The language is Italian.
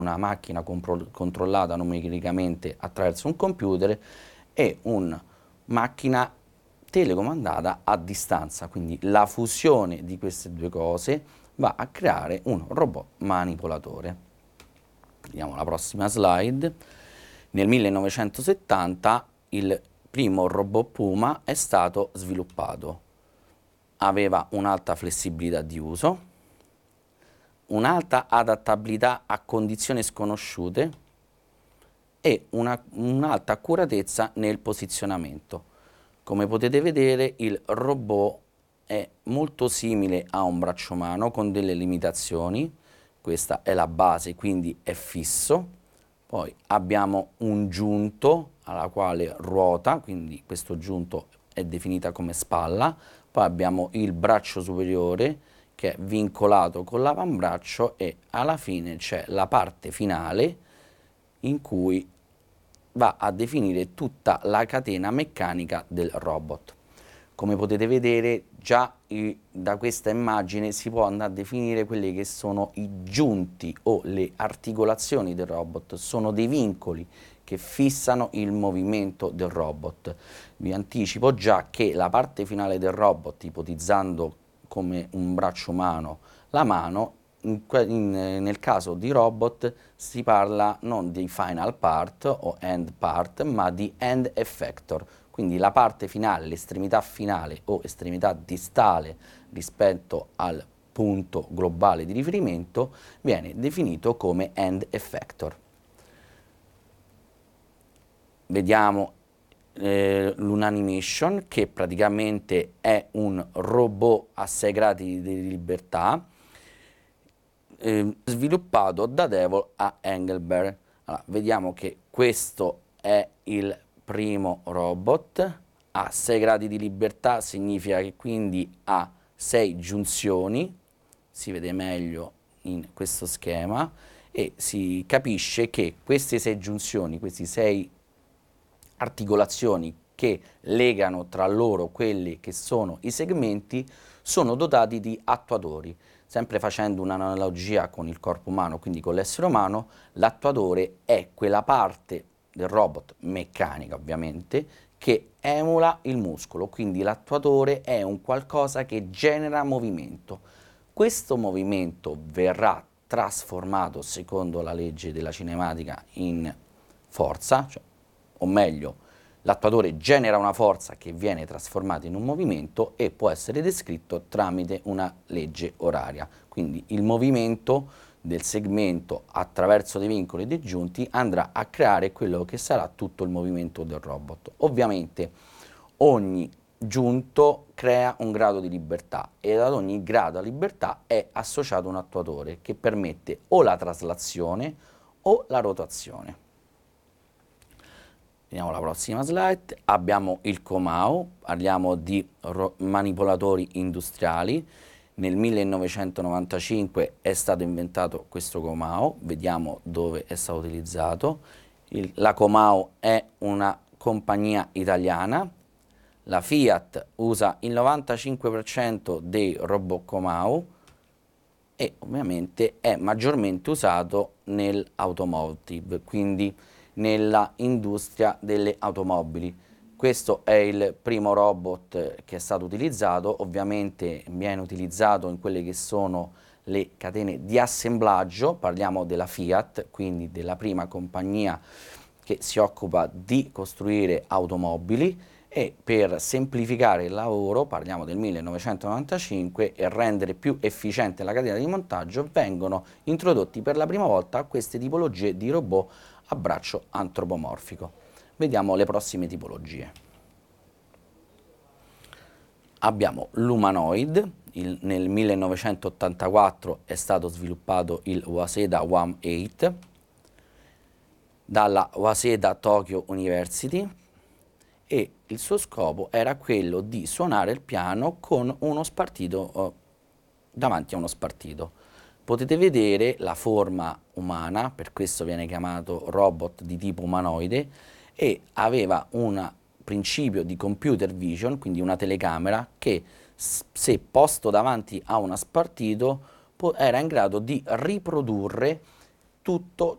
una macchina controllata numericamente attraverso un computer e una macchina telecomandata a distanza. Quindi la fusione di queste due cose va a creare un robot manipolatore. Vediamo la prossima slide. Nel 1970 il primo robot Puma è stato sviluppato. Aveva un'alta flessibilità di uso, un'alta adattabilità a condizioni sconosciute e un'alta accuratezza nel posizionamento. Come potete vedere, il robot è molto simile a un braccio umano con delle limitazioni. Questa è la base, quindi è fisso. Poi abbiamo un giunto alla quale ruota, quindi questo giunto è definita come spalla. Poi abbiamo il braccio superiore che è vincolato con l'avambraccio e alla fine c'è la parte finale in cui va a definire tutta la catena meccanica del robot. Come potete vedere già da questa immagine si può andare a definire quelli che sono i giunti o le articolazioni del robot, sono dei vincoli che fissano il movimento del robot. Vi anticipo già che la parte finale del robot, ipotizzando come un braccio umano la mano, nel caso di robot si parla non di final part o end part, ma di end effector. Quindi la parte finale, l'estremità finale o estremità distale rispetto al punto globale di riferimento viene definito come end effector. Vediamo l'Unanimation, che praticamente è un robot a 6 gradi di libertà sviluppato da Devil a Engelberg. Allora, vediamo che questo è il primo robot a 6 gradi di libertà, significa che quindi ha 6 giunzioni, si vede meglio in questo schema, e si capisce che queste 6 giunzioni, questi 6 articolazioni che legano tra loro quelli che sono i segmenti, sono dotati di attuatori. Sempre facendo un'analogia con il corpo umano, quindi con l'essere umano, l'attuatore è quella parte del robot, meccanica ovviamente, che emula il muscolo, quindi l'attuatore è un qualcosa che genera movimento. Questo movimento verrà trasformato, secondo la legge della cinematica, in forza, cioè, o meglio, l'attuatore genera una forza che viene trasformata in un movimento e può essere descritto tramite una legge oraria. Quindi il movimento del segmento attraverso dei vincoli e dei giunti andrà a creare quello che sarà tutto il movimento del robot. Ovviamente ogni giunto crea un grado di libertà e ad ogni grado di libertà è associato un attuatore che permette o la traslazione o la rotazione. Vediamo la prossima slide. Abbiamo il Comau, parliamo di manipolatori industriali. Nel 1995 è stato inventato questo Comau, vediamo dove è stato utilizzato. La Comau è una compagnia italiana. La Fiat usa il 95% dei robot Comau e ovviamente è maggiormente usato nell'automotive, quindi nella industria delle automobili. Questo è il primo robot che è stato utilizzato, ovviamente viene utilizzato in quelle che sono le catene di assemblaggio, parliamo della Fiat, quindi della prima compagnia che si occupa di costruire automobili, e per semplificare il lavoro, parliamo del 1995, e rendere più efficiente la catena di montaggio, vengono introdotti per la prima volta queste tipologie di robot a braccio antropomorfico. Vediamo le prossime tipologie. Abbiamo l'umanoid, nel 1984 è stato sviluppato il Waseda WAM-8 dalla Waseda Tokyo University e il suo scopo era quello di suonare il piano con uno spartito davanti a uno spartito. Potete vedere la forma umana, per questo viene chiamato robot di tipo umanoide, e aveva un principio di computer vision, quindi una telecamera che se posto davanti a uno spartito era in grado di riprodurre tutto